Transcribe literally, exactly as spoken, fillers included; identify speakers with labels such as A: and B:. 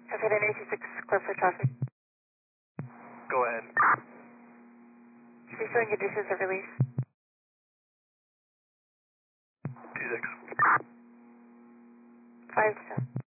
A: Traffic nine two six, clear for traffic.
B: Go ahead.
A: Should be showing conditions of release.
B: two six.
A: Five seven.